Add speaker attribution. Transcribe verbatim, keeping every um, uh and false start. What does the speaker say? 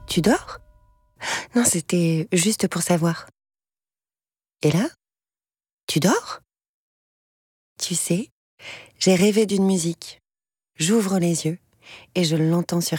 Speaker 1: Tu dors ? Non, c'était juste pour savoir. Et là ? Tu dors ? Tu sais, j'ai rêvé d'une musique. J'ouvre les yeux et je l'entends sur